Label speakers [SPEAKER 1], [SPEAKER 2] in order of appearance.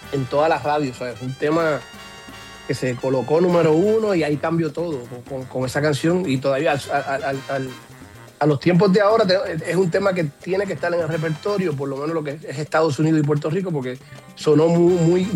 [SPEAKER 1] en todas las radios, ¿sabes? Un tema que se colocó número uno y ahí cambió todo con esa canción y todavía a los tiempos de ahora es un tema que tiene que estar en el repertorio, por lo menos lo que es Estados Unidos y Puerto Rico, porque sonó muy, muy,